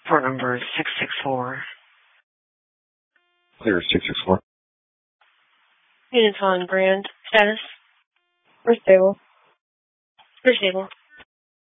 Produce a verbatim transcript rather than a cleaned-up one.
Port number six six four. Clear six six four. Units on Grand. Status? We're stable. We're stable.